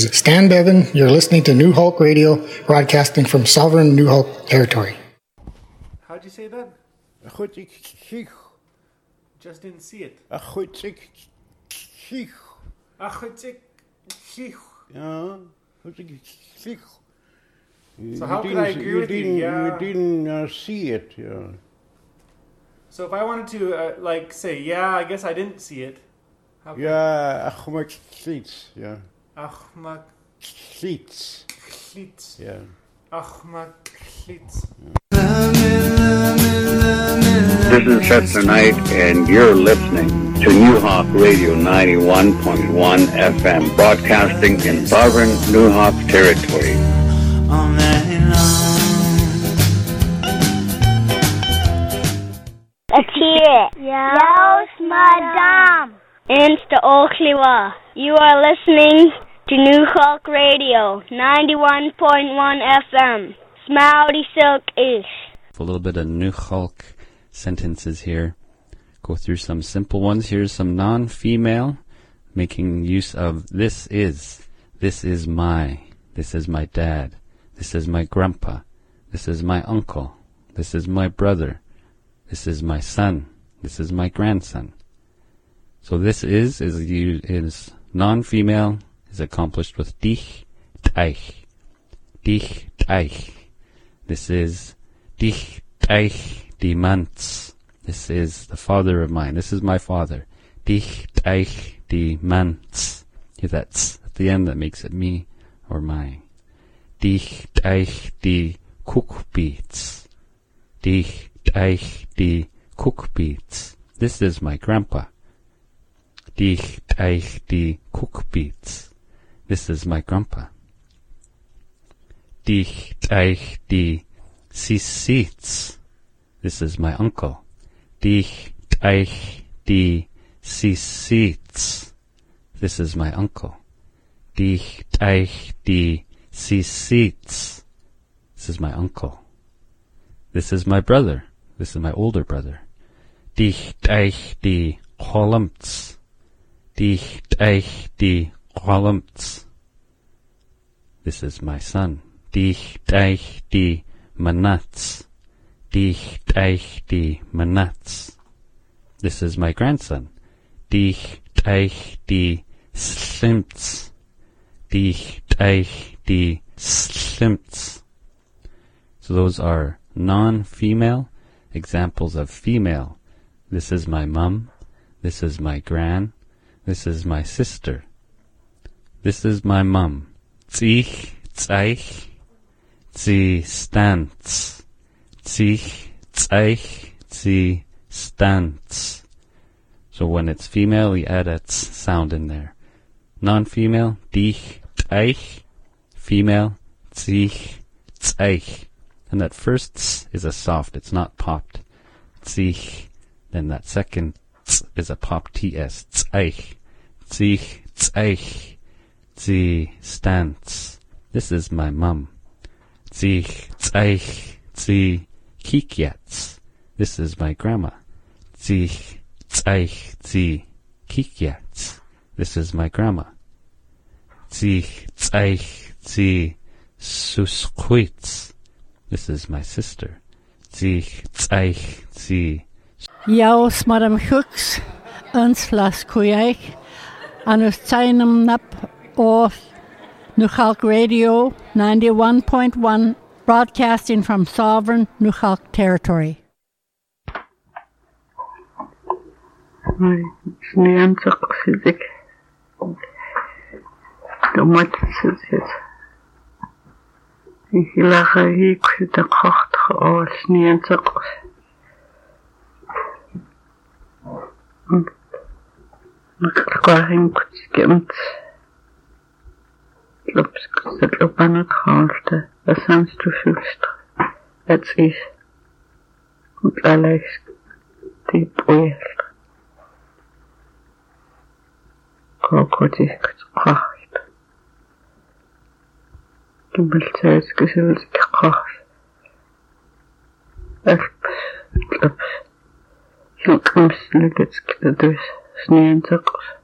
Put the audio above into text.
is Stan Bevan. You're listening to New Hulk Radio, broadcasting from sovereign New Hulk territory. How'd you say that? Just didn't see it. Yeah. So how could I agree with you? Yeah. You didn't see it, yeah. So if I wanted to, say, yeah, I guess I didn't see it. Yeah, Achmak Klitz, yeah. Achmak Klitz. Klitz. Yeah. Achmak Klitz. This is Chester Knight, and you're listening to New Hawk Radio 91.1 FM, broadcasting in sovereign New Hawk territory. Atire. Yes, madam. Insta Okliwa. You are listening to New Hawk Radio 91.1 FM. Smouty Silk Ish. A little bit of New Hulk sentences here. Go through some simple ones. Here's some non-female, making use of this is my, this is my dad, this is my grandpa, this is my uncle, this is my brother, this is my son, this is my grandson. So this is non-female, is accomplished with dich, deich, dich, deich. This is dich, deich, die Mans. This is the father of mine. This is my father. Dich, deich, die Mans. Hear that t's at the end that makes it me or my. Dich, deich, die Cookbeats. Dich, deich, die Cookbeats. This is my grandpa. Dich, deich, die Cookbeats. This is my grandpa. Dich, deich, die Sisits. This is my uncle. Dich, deich, die Sisits. This is my uncle. Dich, deich, die Sisits. This is my uncle. This is my brother. This is my older brother. Dich, deich, die Cholumts. Dich, deich, die Cholumts. This is my son. Dich, deich, die Manats. Dich, deich, die Manats. This is my grandson. Dich, deich, die Slimts. Dich, deich, die Slimts. So those are non-female examples of female. This is my mum. This is my gran. This is my sister. This is my mum. Zich, zeich, zi stants. Zich, zeich, zi stants. So when it's female, we add a ts sound in there. Non-female, dich, zeich. Female, zich, zeich. And that first ts is a soft, it's not popped. Zich. Then that second ts is a popped ts. Zeich. Zich, zeich. Zi stants. This is my mum. Zich, zeich, zi kikiats. This is my grandma. Zich, zeich, zi kikiats. This is my grandma. Zich, zeich, zi susquits. This is my sister. Zich, zeich, zi. Jaus Madam Hooks, ons las kuyaik, anus tainum nap of New Hulk Radio 91.1, broadcasting from sovereign New Hulk territory. Sneanzak fizik. Domat sizit. Hilaga hik de kocht o sneanzak. Nakwahin kutskimt. Lopanat halte. Asans tu fust. That's is. Und alles die Poel. Kokotis gekocht. Gimbelzeit geselt gekocht. Hilkums legets dus sneenzak.